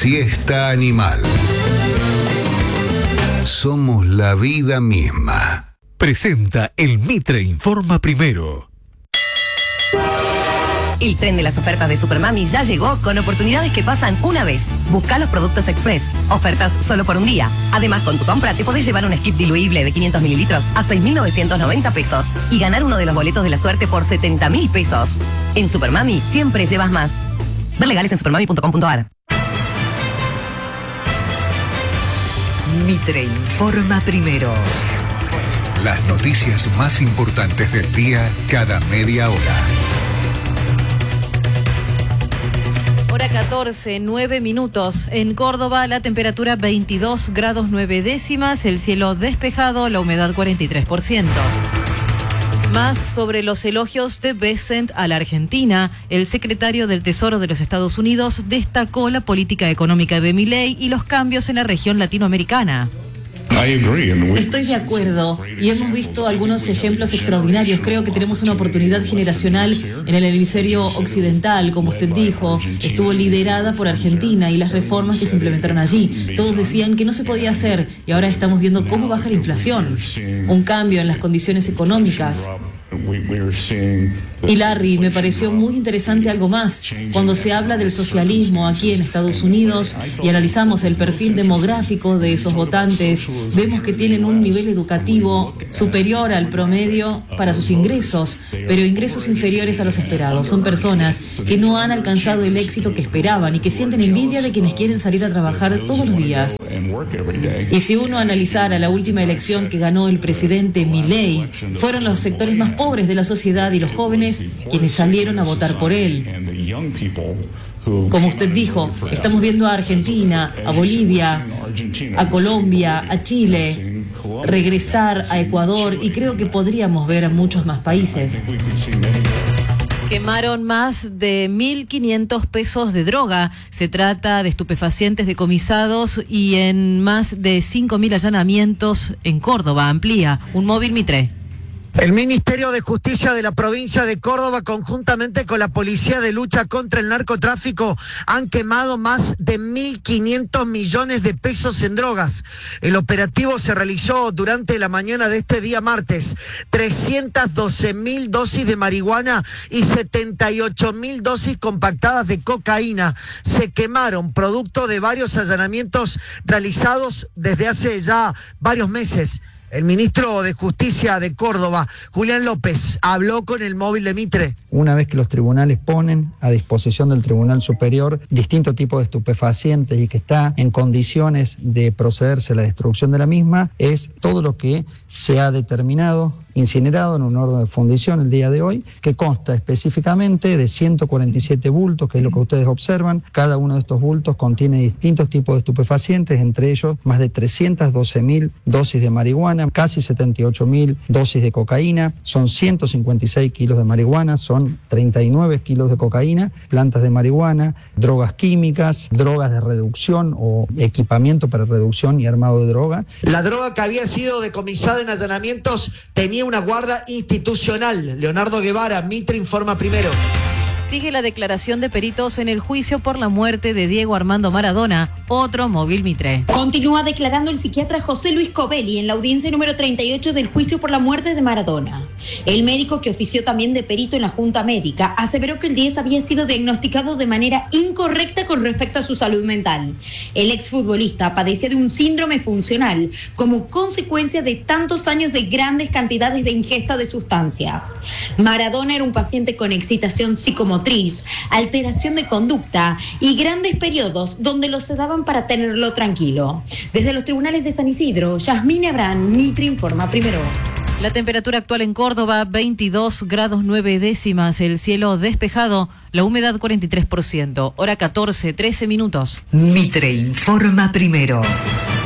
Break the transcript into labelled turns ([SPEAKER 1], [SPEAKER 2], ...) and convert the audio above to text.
[SPEAKER 1] Siesta Animal. Somos la vida misma.
[SPEAKER 2] Presenta el Mitre Informa Primero.
[SPEAKER 3] El tren de las ofertas de Supermami ya llegó con oportunidades que pasan una vez. Busca los productos Express. Ofertas solo por un día. Además, con tu compra te podés llevar un skip diluible de 500 mililitros a 6.990 pesos y ganar uno de los boletos de la suerte por 70.000 pesos. En Supermami siempre llevas más. Ver legales en supermami.com.ar.
[SPEAKER 4] Mitre Informa Primero.
[SPEAKER 1] Las noticias más importantes del día cada media hora.
[SPEAKER 5] Hora 14, 9 minutos. En Córdoba, la temperatura 22 grados 9 décimas, el cielo despejado, la humedad 43%. Más sobre los elogios de Bessent a la Argentina. El secretario del Tesoro de los Estados Unidos destacó la política económica de Milei y los cambios en la región latinoamericana.
[SPEAKER 6] Estoy de acuerdo y hemos visto algunos ejemplos extraordinarios. Creo que tenemos una oportunidad generacional en el hemisferio occidental, como usted dijo. Estuvo liderada por Argentina y las reformas que se implementaron allí. Todos decían que no se podía hacer y ahora estamos viendo cómo baja la inflación. Un cambio en las condiciones económicas. Y Larry, me pareció muy interesante algo más. Cuando se habla del socialismo aquí en Estados Unidos y analizamos el perfil demográfico de esos votantes, vemos que tienen un nivel educativo superior al promedio para sus ingresos, pero ingresos inferiores a los esperados. Son personas que no han alcanzado el éxito que esperaban y que sienten envidia de quienes quieren salir a trabajar todos los días. Y si uno analizara la última elección que ganó el presidente Milei, fueron los sectores más pobres de la sociedad y los jóvenes quienes salieron a votar por él. Como usted dijo, estamos viendo a Argentina, a Bolivia, a Colombia, a Chile, regresar a Ecuador y creo que podríamos ver a muchos más países.
[SPEAKER 5] Quemaron más de 1.500 pesos de droga. Se trata de estupefacientes decomisados y en más de 5.000 allanamientos en Córdoba. Amplía un móvil Mitre.
[SPEAKER 7] El Ministerio de Justicia de la provincia de Córdoba, conjuntamente con la Policía de Lucha contra el Narcotráfico, han quemado más de 1.500 millones de pesos en drogas. El operativo se realizó durante la mañana de este día martes. 312.000 dosis de marihuana y 78.000 dosis compactadas de cocaína se quemaron, producto de varios allanamientos realizados desde hace ya varios meses. El ministro de Justicia de Córdoba, Julián López, habló con el móvil de Mitre.
[SPEAKER 8] Una vez que los tribunales ponen a disposición del Tribunal Superior distintos tipos de estupefacientes y que está en condiciones de procederse a la destrucción de la misma, es todo lo que se ha determinado, incinerado en un orden de fundición el día de hoy, que consta específicamente de 147 bultos, que es lo que ustedes observan. Cada uno de estos bultos contiene distintos tipos de estupefacientes, entre ellos más de 312.000 dosis de marihuana, casi 78.000 dosis de cocaína, son 156 kilos de marihuana, son 39 kilos de cocaína, plantas de marihuana, drogas químicas, drogas de reducción o equipamiento para reducción y armado de droga.
[SPEAKER 7] La droga que había sido decomisada en allanamientos tenía una guarda institucional. Leonardo Guevara, Mitre Informa Primero.
[SPEAKER 5] Sigue la declaración de peritos en el juicio por la muerte de Diego Armando Maradona, otro móvil Mitre.
[SPEAKER 9] Continúa declarando el psiquiatra José Luis Covelli en la audiencia número 38 del juicio por la muerte de Maradona. El médico, que ofició también de perito en la Junta Médica, aseveró que el 10 había sido diagnosticado de manera incorrecta con respecto a su salud mental. El exfutbolista padecía de un síndrome funcional como consecuencia de tantos años de grandes cantidades de ingesta de sustancias. Maradona era un paciente con excitación psicomotriz, alteración de conducta y grandes periodos donde lo sedaban para tenerlo tranquilo. Desde los tribunales de San Isidro, Yasmine Abraham, Mitre Informa Primero.
[SPEAKER 5] La temperatura actual en Córdoba, 22 grados 9 décimas, el cielo despejado, la humedad 43%, hora 14, 13 minutos.
[SPEAKER 4] Mitre Informa Primero.